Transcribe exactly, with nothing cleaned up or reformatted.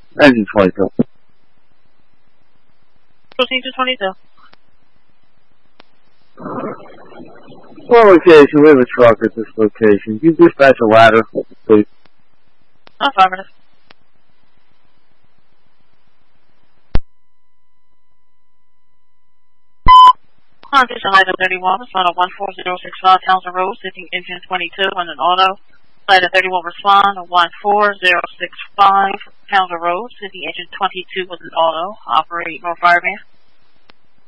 Engine twenty-two. Procedure twenty-two. Well, location, we have a truck at this location. You dispatch a ladder, please. Affirmative. Condition item thirty-one, respond to one four zero six five Townsend Road, sitting engine twenty-two on an auto. Item thirty-one, respond to one four zero six five Townsend Road, sitting engine twenty-two with an auto. Operate North Fireman.